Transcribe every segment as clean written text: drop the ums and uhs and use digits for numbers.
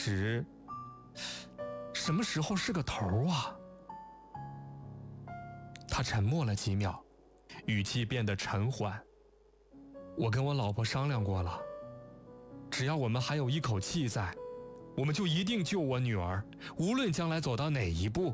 始，什么时候是个头啊？他沉默了几秒，语气变得沉缓。我跟我老婆商量过了，只要我们还有一口气在，我们就一定救我女儿，无论将来走到哪一步。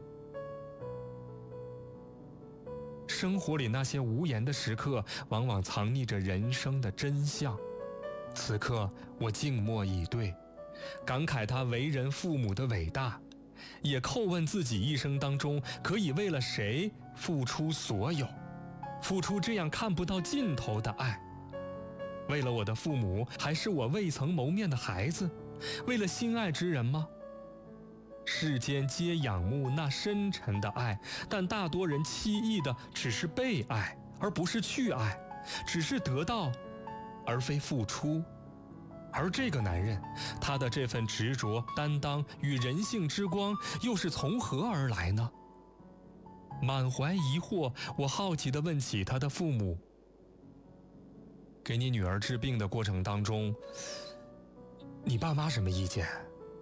生活里那些无言的时刻，往往藏匿着人生的真相。此刻我静默以对，感慨他为人父母的伟大，也叩问自己一生当中可以为了谁付出所有，付出这样看不到尽头的爱。为了我的父母，还是我未曾谋面的孩子？为了心爱之人吗？世间皆仰慕那深沉的爱，但大多人期意的只是被爱，而不是去爱，只是得到，而非付出。而这个男人，他的这份执着、担当与人性之光，又是从何而来呢？满怀疑惑，我好奇地问起他的父母：给你女儿治病的过程当中，你爸妈什么意见？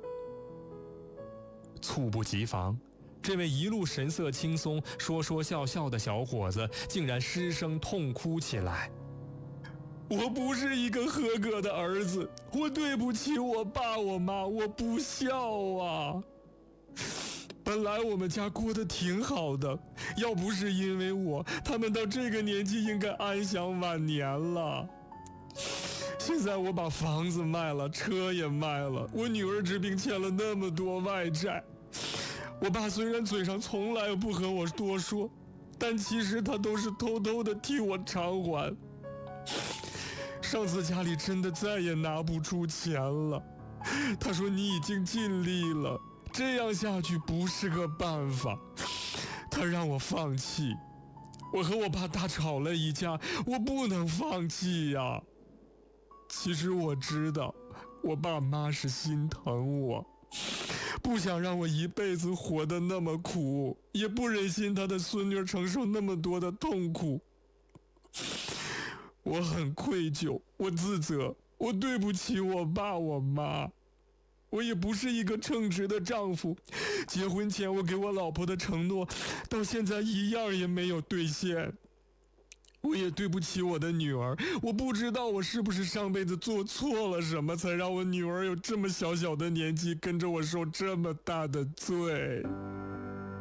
猝不及防，这位一路神色轻松、说说笑笑的小伙子，竟然失声痛哭起来。我不是一个合格的儿子，我对不起我爸我妈，我不孝啊！本来我们家过得挺好的，要不是因为我，他们到这个年纪应该安享晚年了。现在我把房子卖了，车也卖了，我女儿治病欠了那么多外债。我爸虽然嘴上从来不和我多说，但其实他都是偷偷的替我偿还。上次家里真的再也拿不出钱了，他说你已经尽力了，这样下去不是个办法，他让我放弃。我和我爸大吵了一架，我不能放弃呀。其实我知道，我爸妈是心疼我，不想让我一辈子活得那么苦，也不忍心他的孙女承受那么多的痛苦。我很愧疚，我自责，我对不起我爸我妈。我也不是一个称职的丈夫，结婚前我给我老婆的承诺，到现在一样也没有兑现。我也对不起我的女儿，我不知道我是不是上辈子做错了什么，才让我女儿有这么小小的年纪跟着我受这么大的罪。